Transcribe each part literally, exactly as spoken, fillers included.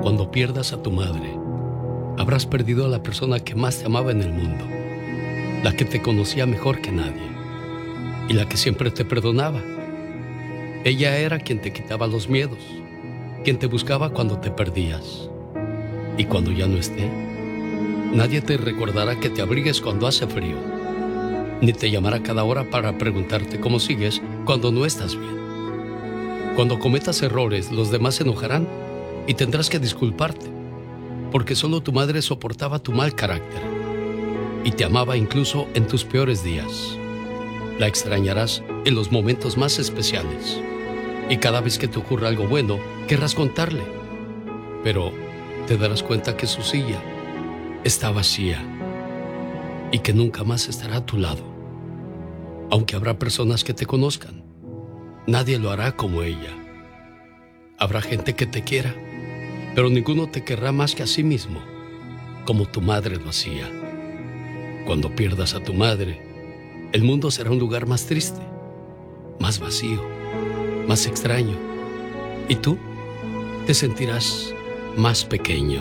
Cuando pierdas a tu madre, habrás perdido a la persona que más te amaba en el mundo, la que te conocía mejor que nadie y la que siempre te perdonaba. Ella era quien te quitaba los miedos, quien te buscaba cuando te perdías. Y cuando ya no esté, nadie te recordará que te abrigues cuando hace frío, ni te llamará cada hora para preguntarte cómo sigues cuando no estás bien. Cuando cometas errores, los demás se enojarán y tendrás que disculparte, porque solo tu madre soportaba tu mal carácter y te amaba incluso en tus peores días. La extrañarás en los momentos más especiales y cada vez que te ocurra algo bueno, querrás contarle, pero te darás cuenta que su silla está vacía y que nunca más estará a tu lado. Aunque habrá personas que te conozcan, nadie lo hará como ella. Habrá gente que te quiera, pero ninguno te querrá más que a sí mismo, como tu madre lo hacía. Cuando pierdas a tu madre, el mundo será un lugar más triste, más vacío, más extraño, y tú te sentirás más pequeño.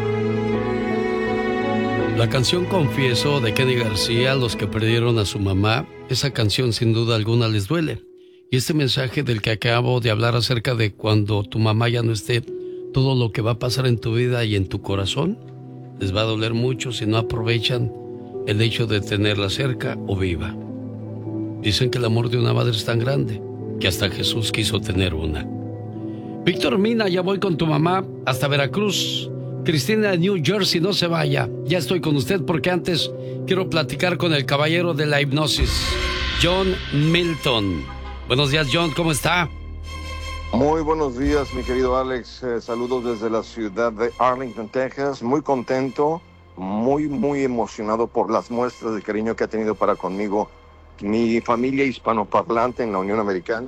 La canción Confieso de Kenny García, los que perdieron a su mamá, esa canción sin duda alguna les duele. Y este mensaje del que acabo de hablar acerca de cuando tu mamá ya no esté, todo lo que va a pasar en tu vida y en tu corazón, les va a doler mucho si no aprovechan el hecho de tenerla cerca o viva. Dicen que el amor de una madre es tan grande que hasta Jesús quiso tener una. Víctor Mina, ya voy con tu mamá hasta Veracruz. Cristina de New Jersey, no se vaya. Ya estoy con usted porque antes quiero platicar con el caballero de la hipnosis, John Milton. Buenos días, John, ¿cómo está? Muy buenos días, mi querido Alex. Eh, saludos desde la ciudad de Arlington, Texas. Muy contento, muy, muy emocionado por las muestras de cariño que ha tenido para conmigo mi familia hispanoparlante en la Unión Americana.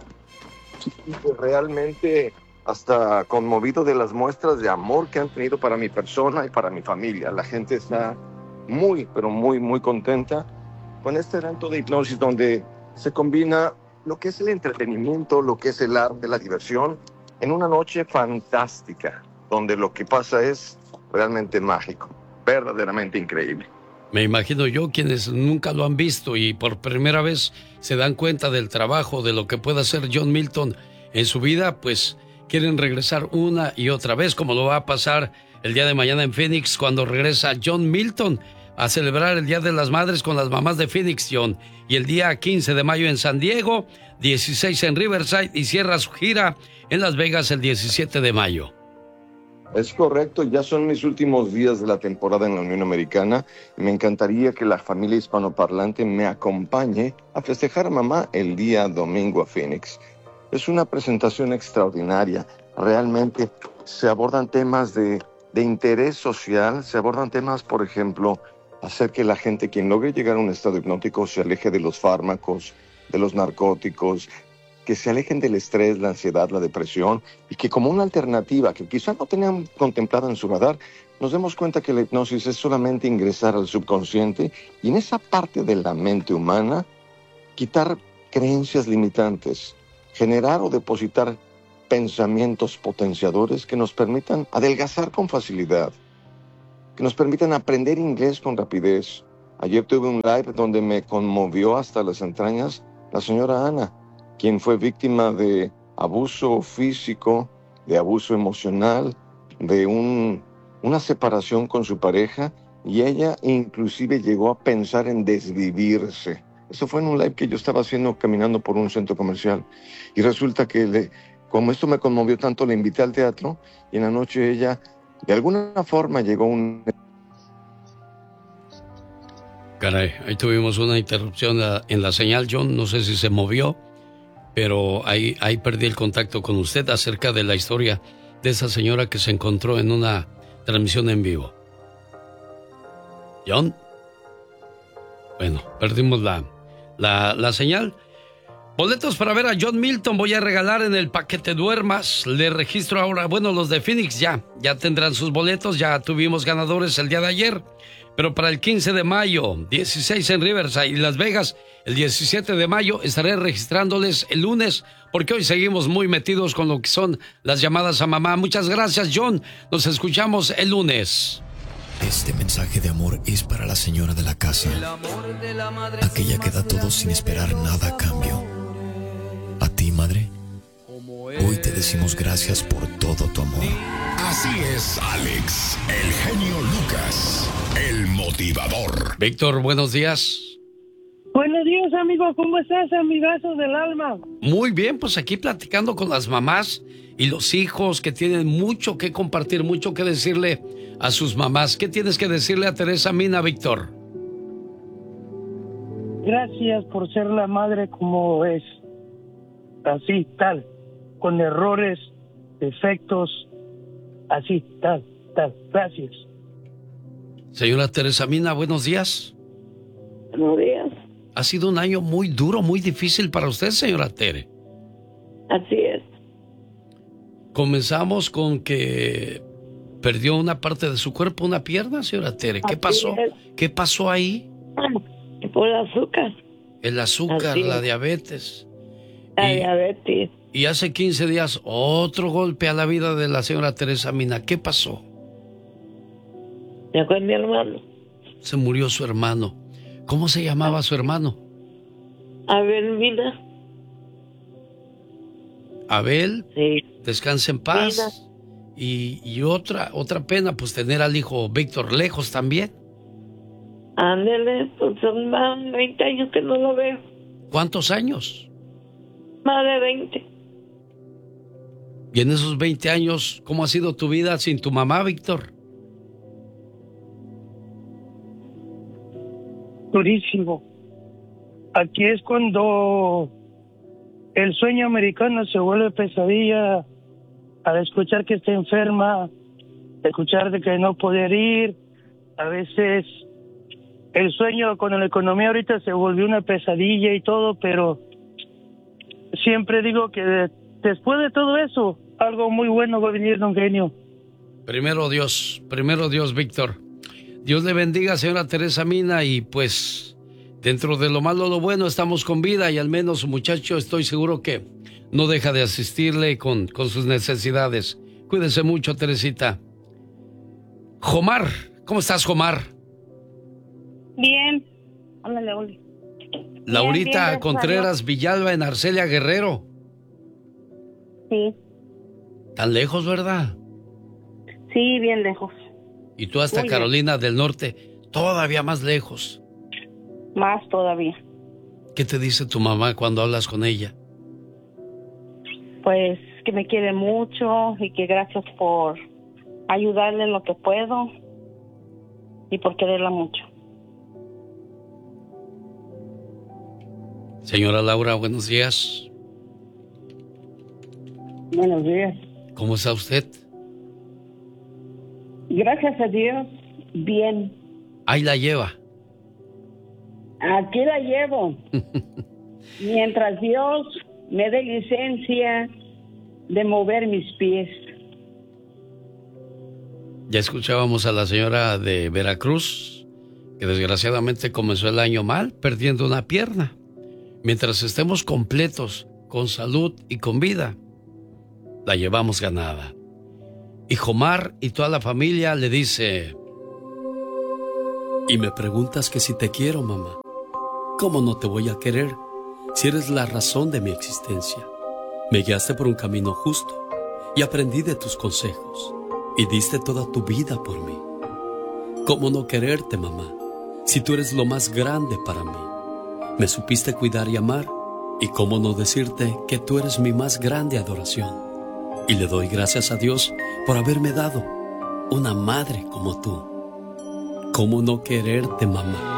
Realmente hasta conmovido de las muestras de amor que han tenido para mi persona y para mi familia. La gente está muy, pero muy, muy contenta con este evento de hipnosis donde se combina lo que es el entretenimiento, lo que es el arte, la diversión, en una noche fantástica, donde lo que pasa es realmente mágico, verdaderamente increíble. Me imagino yo, quienes nunca lo han visto y por primera vez se dan cuenta del trabajo, de lo que puede hacer John Milton en su vida, pues quieren regresar una y otra vez, como lo va a pasar el día de mañana en Phoenix, cuando regresa John Milton a celebrar el Día de las Madres con las mamás de Phoenix, John. Y el día quince de mayo en San Diego, dieciséis en Riverside, y cierra su gira en Las Vegas el diecisiete de mayo. Es correcto, ya son mis últimos días de la temporada en la Unión Americana. Me encantaría que la familia hispanoparlante me acompañe a festejar a mamá el día domingo a Phoenix. Es una presentación extraordinaria. Realmente se abordan temas de, de interés social, se abordan temas, por ejemplo, hacer que la gente, quien logre llegar a un estado hipnótico, se aleje de los fármacos, de los narcóticos, que se alejen del estrés, la ansiedad, la depresión, y que como una alternativa que quizá no tenían contemplada en su radar, nos demos cuenta que la hipnosis es solamente ingresar al subconsciente y en esa parte de la mente humana quitar creencias limitantes, generar o depositar pensamientos potenciadores que nos permitan adelgazar con facilidad, que nos permitan aprender inglés con rapidez. Ayer tuve un live donde me conmovió hasta las entrañas la señora Ana, quien fue víctima de abuso físico, de abuso emocional, de un, una separación con su pareja, y ella inclusive llegó a pensar en desvivirse. Eso fue en un live que yo estaba haciendo caminando por un centro comercial. Y resulta que, le, como esto me conmovió tanto, le invité al teatro, y en la noche ella, de alguna forma, llegó a un... Caray, ahí tuvimos una interrupción en la señal, John, no sé si se movió, pero ahí, ahí perdí el contacto con usted acerca de la historia de esa señora que se encontró en una transmisión en vivo. John. Bueno, perdimos la, la, la señal. Boletos para ver a John Milton voy a regalar en el Pa' Que Te Duermas. Le registro ahora, bueno, los de Phoenix ya, ya tendrán sus boletos, ya tuvimos ganadores el día de ayer. Pero para el quince de mayo, dieciséis en Riverside y Las Vegas, El diecisiete de mayo estaré registrándoles el lunes, porque hoy seguimos muy metidos con lo que son las llamadas a mamá. Muchas gracias, John. Nos escuchamos el lunes. Este mensaje de amor es para la señora de la casa, aquella que da todo sin esperar nada a cambio. A ti, madre, hoy te decimos gracias por todo tu amor. Así es, Alex, el genio Lucas, el motivador. Víctor, buenos días. Buenos días, amigo. ¿Cómo estás, amigazo del alma? Muy bien, pues aquí platicando con las mamás y los hijos que tienen mucho que compartir, mucho que decirle a sus mamás. ¿Qué tienes que decirle a Teresa Mina, Víctor? Gracias por ser la madre como es. Así, tal. Con errores, defectos, así, tal, tal. Gracias. Señora Teresa Mina, buenos días. Buenos días. Ha sido un año muy duro, muy difícil para usted, señora Tere. Así es. Comenzamos con que perdió una parte de su cuerpo, una pierna, señora Tere. ¿Qué Así pasó? es. ¿Qué pasó ahí? Por el azúcar. El azúcar, Así la es. diabetes. La Y- diabetes. Y hace quince días, otro golpe a la vida de la señora Teresa Mina. ¿Qué pasó? Ya con mi hermano. Se murió su hermano. ¿Cómo se llamaba su hermano? Abel Mina. Abel, Sí. descanse en paz. Y, y otra, otra pena, pues tener al hijo Víctor lejos también. Ándele, pues son más de veinte años que no lo veo. ¿Cuántos años? Más de veinte. Y en esos veinte años, ¿cómo ha sido tu vida sin tu mamá, Víctor? Durísimo. Aquí es cuando el sueño americano se vuelve pesadilla al escuchar que está enferma, escuchar de que no poder ir. A veces el sueño con la economía ahorita se volvió una pesadilla y todo, pero siempre digo que de- después de todo eso, algo muy bueno va a venir, don Genio. Primero Dios, primero Dios, Víctor. Dios le bendiga, señora Teresa Mina, y pues dentro de lo malo, lo bueno, estamos con vida y al menos su muchacho estoy seguro que no deja de asistirle con, con sus necesidades. Cuídese mucho, Teresita. Jomar, ¿cómo estás, Jomar? Bien. Ándale, Oli. Laurita bien, gracias a Contreras Villalba en Arcelia Guerrero. Sí, Tan lejos, ¿verdad? sí, bien lejos. Y tú hasta Muy bien. Carolina del Norte, todavía más lejos. Más todavía. ¿Qué te dice tu mamá cuando hablas con ella? Pues que me quiere mucho y que gracias por ayudarle en lo que puedo y por quererla mucho. Señora Laura, buenos días. Buenos días. ¿Cómo está usted? Gracias a Dios, bien. Ahí la lleva. Aquí la llevo. Mientras Dios me dé licencia de mover mis pies. Ya escuchábamos a la señora de Veracruz, que desgraciadamente comenzó el año mal, perdiendo una pierna. Mientras estemos completos, con salud y con vida, la llevamos ganada. Y Jomar y toda la familia le dice: y me preguntas que si te quiero, mamá. ¿Cómo no te voy a querer si eres la razón de mi existencia? Me guiaste por un camino justo y aprendí de tus consejos y diste toda tu vida por mí. ¿Cómo no quererte, mamá, si tú eres lo más grande para mí? Me supiste cuidar y amar, y cómo no decirte que tú eres mi más grande adoración. Y le doy gracias a Dios por haberme dado una madre como tú. ¿Cómo no quererte, mamá?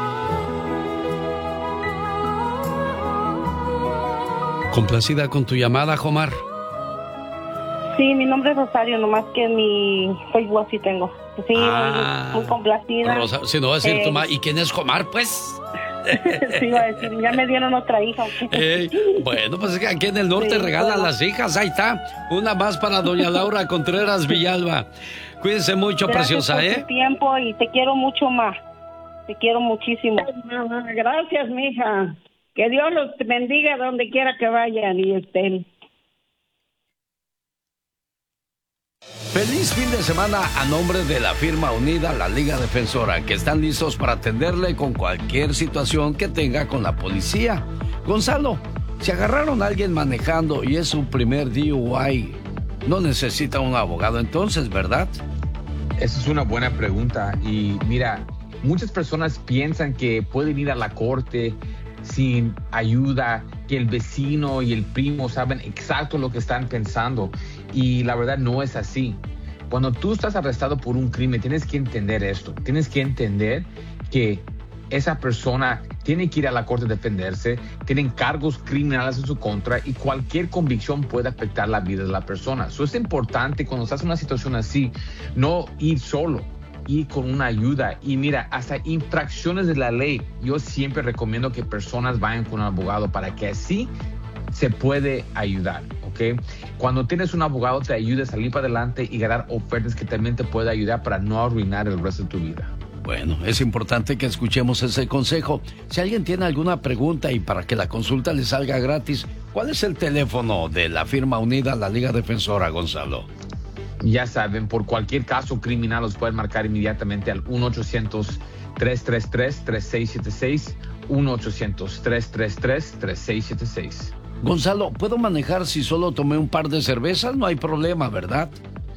Complacida con tu llamada, Jomar. Sí, mi nombre es Rosario, nomás que en mi Facebook así tengo. Sí, Ah, muy, muy complacida. Rosa, si no va a decir Eh, tu mamá, ¿y quién es Jomar, pues? Sí, iba a decir, ya me dieron otra hija. ¿o qué? Eh, bueno, pues es que aquí en el norte Sí, regalan bueno. las hijas. Ahí está. Una más para doña Laura Contreras Villalba. Cuídense mucho, Gracias preciosa, por ¿eh? tu tiempo y te quiero mucho más. Te quiero muchísimo. Gracias, mija. Que Dios los bendiga donde quiera que vayan y estén. Feliz fin de semana a nombre de la firma unida La Liga Defensora, que están listos para atenderle con cualquier situación que tenga con la policía. Gonzalo, si agarraron a alguien manejando y es su primer D U I, no necesita un abogado entonces, ¿verdad? Esa es una buena pregunta. Y mira, muchas personas piensan que pueden ir a la corte sin ayuda, que el vecino y el primo saben exacto lo que están pensando. Y la verdad no es así. Cuando tú estás arrestado por un crimen, tienes que entender esto. Tienes que entender que esa persona tiene que ir a la corte a defenderse, tienen cargos criminales en su contra y cualquier convicción puede afectar la vida de la persona. Eso es importante cuando estás en una situación así, no ir solo, ir con una ayuda. Y mira, hasta infracciones de la ley, yo siempre recomiendo que personas vayan con un abogado para que así se puede ayudar, ¿ok? Cuando tienes un abogado te ayuda a salir para adelante y ganar ofertas que también te puede ayudar para no arruinar el resto de tu vida. Bueno, es importante que escuchemos ese consejo. Si alguien tiene alguna pregunta y para que la consulta le salga gratis, ¿cuál es el teléfono de la firma unida La Liga Defensora, Gonzalo? Ya saben, por cualquier caso criminal los pueden marcar inmediatamente al uno ochocientos, tres tres tres, tres seis siete seis, uno ochocientos, tres tres tres, tres seis siete seis. Gonzalo, ¿puedo manejar si solo tomé un par de cervezas? No hay problema, ¿verdad?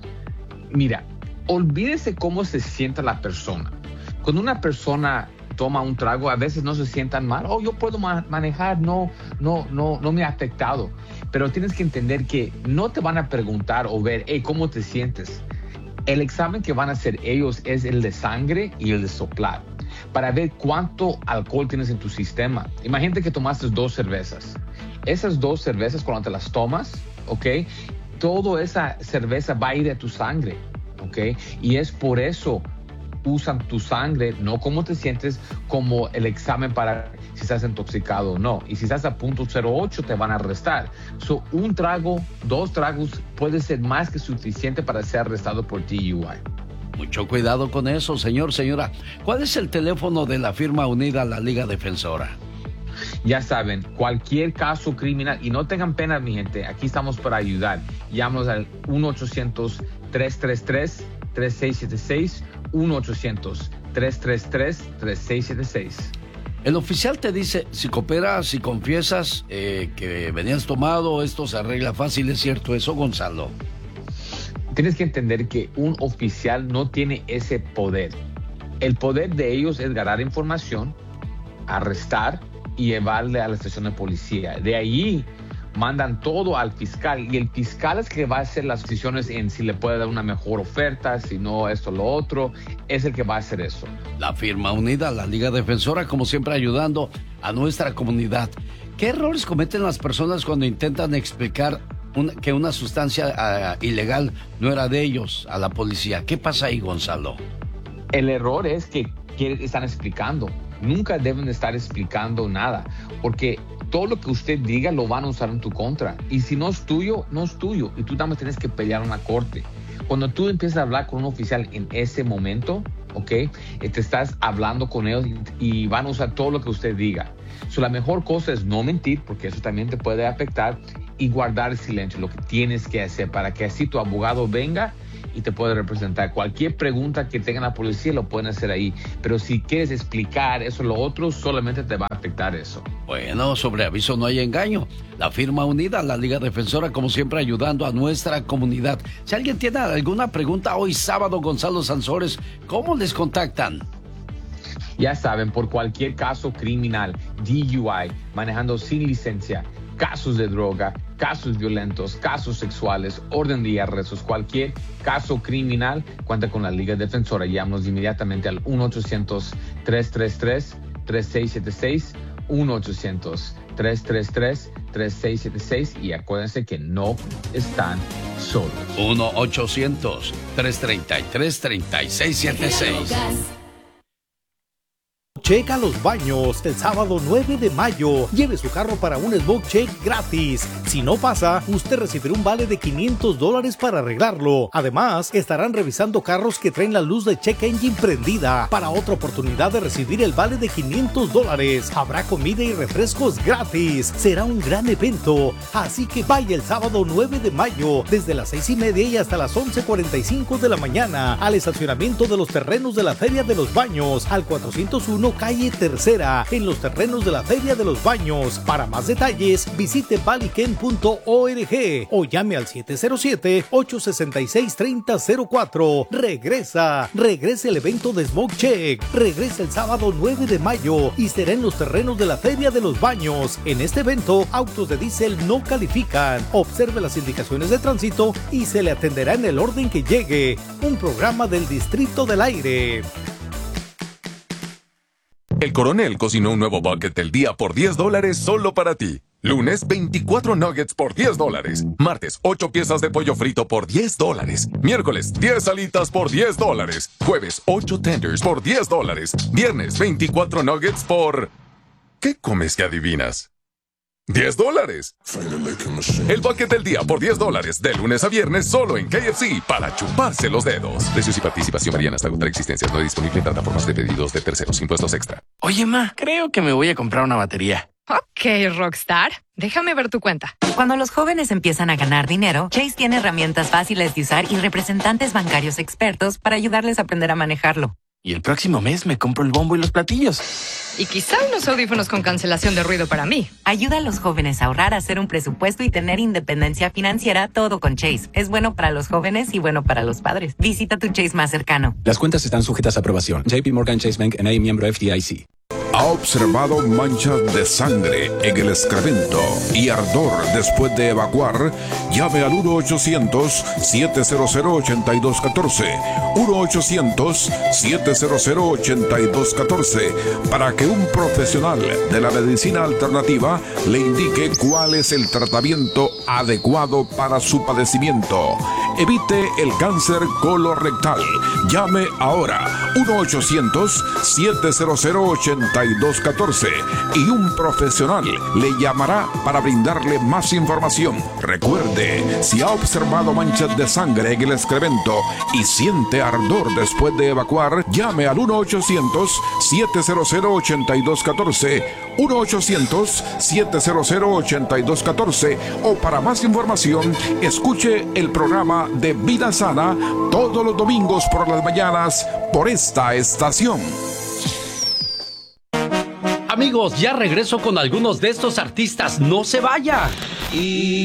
Mira, olvídese cómo se sienta la persona. Cuando una persona toma un trago, a veces no se sientan mal. Oh, yo puedo ma- manejar, no, no, no, no me ha afectado. Pero tienes que entender que no te van a preguntar o ver, hey, ¿cómo te sientes? El examen que van a hacer ellos es el de sangre y el de soplar, para ver cuánto alcohol tienes en tu sistema. Imagínate que tomaste dos cervezas. Esas dos cervezas, cuando te las tomas, ¿ok? Toda esa cerveza va a ir a tu sangre, ¿ok? Y es por eso usan tu sangre, no cómo te sientes, como el examen para si estás intoxicado o no. Y si estás a punto cero ocho te van a arrestar. So, un trago, dos tragos puede ser más que suficiente para ser arrestado por D U I. Mucho cuidado con eso, señor, señora. ¿Cuál es el teléfono de la firma unida La Liga Defensora? Ya saben, cualquier caso criminal, y no tengan pena, mi gente, aquí estamos para ayudar. Llámanos al uno ochocientos, tres tres tres, tres seis siete seis, uno ochocientos, tres tres tres, tres seis siete seis. El oficial te dice, si cooperas, si confiesas eh, que venías tomado, esto se arregla fácil. ¿Es cierto eso, Gonzalo? Tienes que entender que un oficial no tiene ese poder. El poder de ellos es ganar información, arrestar y llevarle a la estación de policía. De ahí mandan todo al fiscal, y el fiscal es que va a hacer las decisiones en si le puede dar una mejor oferta, si no esto, lo otro, es el que va a hacer eso. La firma unida, La Liga Defensora, como siempre ayudando a nuestra comunidad. ¿Qué errores cometen las personas cuando intentan explicar un, que una sustancia uh, ilegal no era de ellos a la policía? ¿Qué pasa ahí, Gonzalo? El error es que, que están explicando. Nunca deben estar explicando nada, porque todo lo que usted diga lo van a usar en tu contra. Y si no es tuyo, no es tuyo. Y tú también tienes que pelear en la corte. Cuando tú empiezas a hablar con un oficial en ese momento, ¿ok? Te estás hablando con ellos y, y van a usar todo lo que usted diga. So, la mejor cosa es no mentir, porque eso también te puede afectar, y guardar silencio, lo que tienes que hacer, para que así tu abogado venga y te puede representar. Cualquier pregunta que tenga la policía lo pueden hacer ahí, pero si quieres explicar eso o lo otro, solamente te va a afectar eso. Bueno, sobre aviso no hay engaño. La firma unida, La Liga Defensora, como siempre ayudando a nuestra comunidad. Si alguien tiene alguna pregunta hoy sábado, Gonzalo Sansores, ¿cómo les contactan? Ya saben, por cualquier caso criminal, D U I, manejando sin licencia, casos de droga, casos violentos, casos sexuales, orden de arrestos, cualquier caso criminal, cuenta con la Liga Defensora. Llámanos inmediatamente al uno ochocientos, tres tres tres, tres seis siete seis, uno ochocientos, tres tres tres, tres seis siete seis, y acuérdense que no están solos. uno ochocientos, tres tres tres, tres seis siete seis. Check a los baños el sábado nueve de mayo. Lleve su carro para un Smoke Check gratis. Si no pasa, usted recibirá un vale de quinientos dólares para arreglarlo. Además, estarán revisando carros que traen la luz de Check Engine prendida para otra oportunidad de recibir el vale de quinientos dólares. Habrá comida y refrescos gratis. Será un gran evento. Así que vaya el sábado nueve de mayo desde las seis y media y hasta las once cuarenta y cinco de la mañana al estacionamiento de los terrenos de la Feria de los Baños al cuatrocientos uno calle Tercera en los terrenos de la Feria de los Baños. Para más detalles visite valiken punto org o llame al siete cero siete, ocho seis seis, tres cero cero cuatro. Regresa, regresa el evento de Smoke Check. Regresa el sábado nueve de mayo y será en los terrenos de la Feria de los Baños. En este evento, autos de diésel no califican. Observe las indicaciones de tránsito y se le atenderá en el orden que llegue. Un programa del Distrito del Aire. El Coronel cocinó un nuevo bucket del día por diez dólares solo para ti. Lunes, veinticuatro nuggets por diez dólares. Martes, ocho piezas de pollo frito por diez dólares. Miércoles, diez alitas por diez dólares. Jueves, ocho tenders por diez dólares. Viernes, veinticuatro nuggets por... ¿Qué comes que adivinas? diez dólares. El bucket del día por diez dólares, de lunes a viernes, solo en K F C, para chuparse los dedos. Precios y participación varían hasta agotar existencias. No disponible en plataformas de pedidos de terceros. Impuestos extra. Oye, ma, creo que me voy a comprar una batería. Ok, Rockstar. Déjame ver tu cuenta. Cuando los jóvenes empiezan a ganar dinero, Chase tiene herramientas fáciles de usar y representantes bancarios expertos para ayudarles a aprender a manejarlo. Y el próximo mes me compro el bombo y los platillos. Y quizá unos audífonos con cancelación de ruido para mí. Ayuda a los jóvenes a ahorrar, a hacer un presupuesto y tener independencia financiera, todo con Chase. Es bueno para los jóvenes y bueno para los padres. Visita tu Chase más cercano. Las cuentas están sujetas a aprobación. J P Morgan Chase Bank N A, miembro F D I C. Ha observado manchas de sangre en el excremento y ardor después de evacuar. Llame al uno ochocientos, siete cero cero, ocho dos uno cuatro. uno ochocientos, siete cero cero, ocho dos uno cuatro para que un profesional de la medicina alternativa le indique cuál es el tratamiento adecuado para su padecimiento. Evite el cáncer colorectal. Llame ahora uno ochocientos, siete cero cero, ocho dos uno cuatro y un profesional le llamará para brindarle más información. Recuerde, si ha observado manchas de sangre en el excremento y siente ardor después de evacuar, llame al uno ochocientos, siete cero cero, ocho dos uno cuatro, uno ochocientos, siete cero cero, ocho dos uno cuatro o para más información, escuche el programa de Vida Sana todos los domingos por las mañanas por esta estación. Amigos, ya regreso con algunos de estos artistas. No se vaya. Y